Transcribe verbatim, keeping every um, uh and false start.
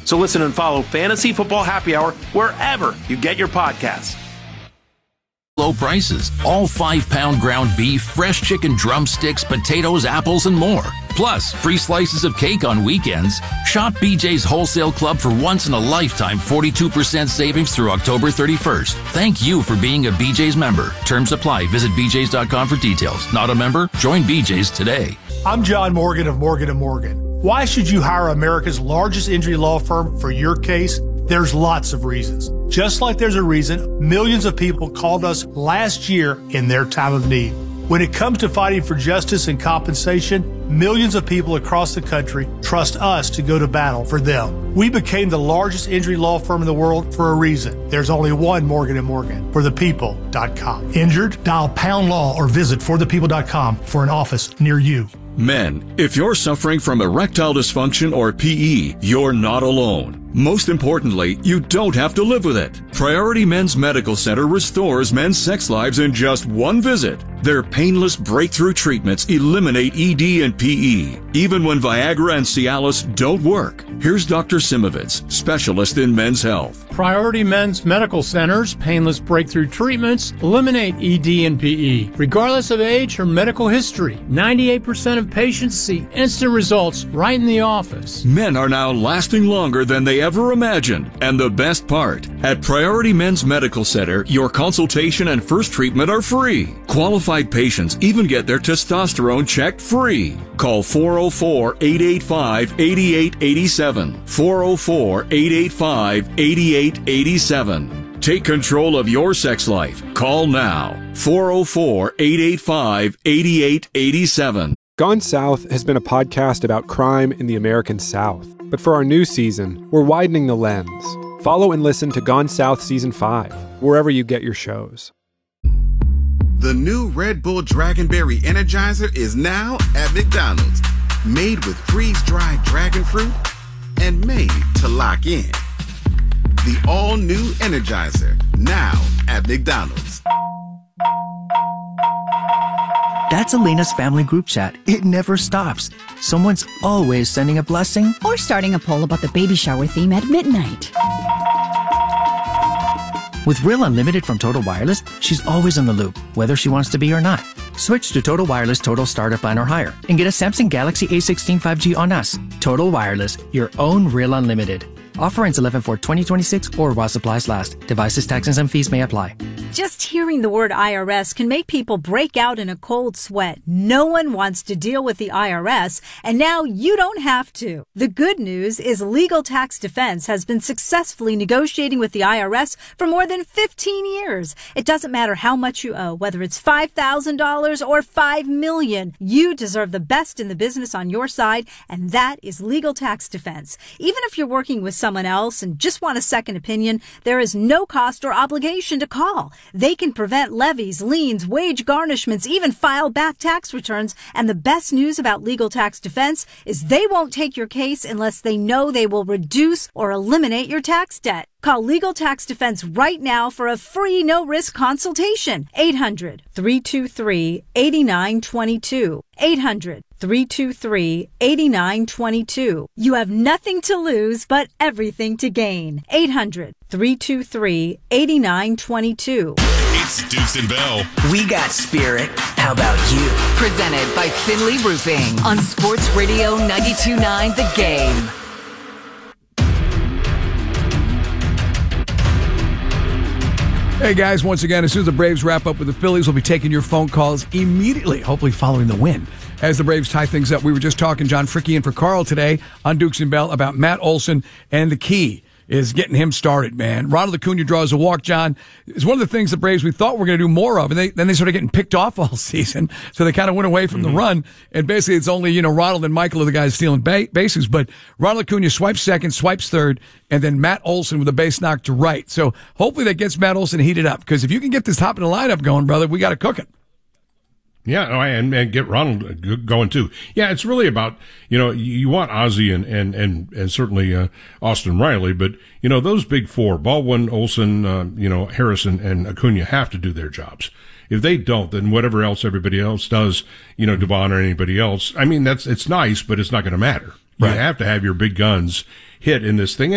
So listen and follow Fantasy Football Happy Hour wherever you get your podcasts. Low prices. All five-pound ground beef, fresh chicken drumsticks, potatoes, apples, and more. Plus, free slices of cake on weekends. Shop B J's Wholesale Club for once-in-a-lifetime forty-two percent savings through October thirty-first. Thank you for being a B J's member. Terms apply. Visit b j's dot com for details. Not a member? Join B J's today. I'm John Morgan of Morgan and Morgan. Why should you hire America's largest injury law firm for your case? There's lots of reasons. Just like there's a reason millions of people called us last year in their time of need. When it comes to fighting for justice and compensation, millions of people across the country trust us to go to battle for them. We became the largest injury law firm in the world for a reason. There's only one Morgan and Morgan, for the people dot com. Injured? Dial pound law or visit for the people dot com for an office near you. Men, if you're suffering from erectile dysfunction or P E, you're not alone. Most importantly, you don't have to live with it. Priority Men's Medical Center restores men's sex lives in just one visit. Their painless breakthrough treatments eliminate E D and P E, even when Viagra and Cialis don't work. Here's Doctor Simovitz, specialist in men's health. Priority Men's Medical Center's painless breakthrough treatments eliminate E D and P E, regardless of age or medical history. ninety-eight percent of patients see instant results right in the office. Men are now lasting longer than they ever imagined. And the best part, at Priority Men's Medical Center, your consultation and first treatment are free. Qualified patients even get their testosterone checked free. Call four oh four, eight eight five, eight eight eight seven. four oh four, eight eight five, eight eight eight seven. Take control of your sex life. Call now. four oh four, eight eight five, eight eight eight seven. Gone South has been a podcast about crime in the American South. But for our new season, we're widening the lens. Follow and listen to Gone South Season five, wherever you get your shows. The new Red Bull Dragonberry Energizer is now at McDonald's. Made with freeze-dried dragon fruit and made to lock in. The all-new Energizer, now at McDonald's. That's Elena's family group chat. It never stops. Someone's always sending a blessing or starting a poll about the baby shower theme at midnight. With Real Unlimited from Total Wireless, she's always in the loop, whether she wants to be or not. Switch to Total Wireless Total Starter Plan or higher and get a Samsung Galaxy A sixteen five G on us. Total Wireless, your own Real Unlimited. Offer ends eleven four twenty twenty-six or while supplies last. Devices, taxes, and fees may apply. Just hearing the word I R S can make people break out in a cold sweat. No one wants to deal with the I R S, and now you don't have to. The good news is Legal Tax Defense has been successfully negotiating with the I R S for more than fifteen years. It doesn't matter how much you owe, whether it's five thousand dollars or five million dollars. You deserve the best in the business on your side, and that is Legal Tax Defense. Even if you're working with someone else and just want a second opinion, there is no cost or obligation to call. They can prevent levies, liens, wage garnishments, even file back tax returns. And the best news about Legal Tax Defense is they won't take your case unless they know they will reduce or eliminate your tax debt. Call Legal Tax Defense right now for a free no-risk consultation. eight hundred, three two three, eight nine two two. eight hundred, three two three, eight nine two two. You have nothing to lose but everything to gain. eight hundred, three two three, eight nine two two. It's Deuce and Bell. We got spirit. How about you? Presented by Finley Roofing on Sports Radio ninety-two point nine The Game. Hey guys, once again, as soon as the Braves wrap up with the Phillies, we'll be taking your phone calls immediately, hopefully following the win. As the Braves tie things up, we were just talking, John Fricke in for Carl today on Dukes and Bell about Matt Olson, and the key is getting him started, man. Ronald Acuna draws a walk, John. It's one of the things the Braves we thought we were going to do more of, and they, then they started getting picked off all season, so they kind of went away from mm-hmm. the run, and basically it's only, you know, Ronald and Michael are the guys stealing ba- bases, but Ronald Acuna swipes second, swipes third, and then Matt Olson with a base knock to right. So hopefully that gets Matt Olson heated up, because if you can get this top of the lineup going, brother, we got to cook it. Yeah, and, and get Ronald going too. Yeah, it's really about, you know, you want Ozzie and, and, and, and certainly, uh, Austin Riley, but, you know, those big four, Baldwin, Olson, uh, you know, Harrison and Acuna have to do their jobs. If they don't, then whatever else everybody else does, you know, Devon or anybody else, I mean, that's, it's nice, but it's not going to matter. Right. You have to have your big guns hit in this thing.